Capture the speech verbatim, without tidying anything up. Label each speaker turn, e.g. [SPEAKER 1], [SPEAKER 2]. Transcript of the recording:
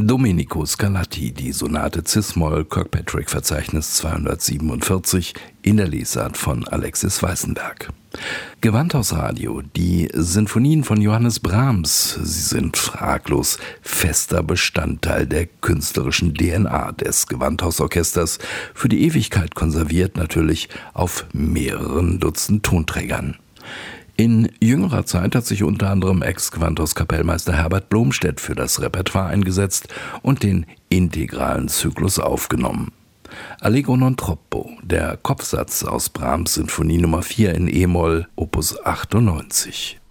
[SPEAKER 1] Domenico Scarlatti, die Sonate Cis-Moll, Kirkpatrick-Verzeichnis zweihundertsiebenundvierzig, in der Lesart von Alexis Weißenberg. Gewandhausradio, die Sinfonien von Johannes Brahms. Sie sind fraglos fester Bestandteil der künstlerischen D N A des Gewandhausorchesters, für die Ewigkeit konserviert natürlich auf mehreren Dutzend Tonträgern. In jüngerer Zeit hat sich unter anderem Ex-Gewandhauskapellmeister Herbert Blomstedt für das Repertoire eingesetzt und den integralen Zyklus aufgenommen. Allegro non troppo, der Kopfsatz aus Brahms Sinfonie Nummer vier in E-Moll, Opus achtundneunzig.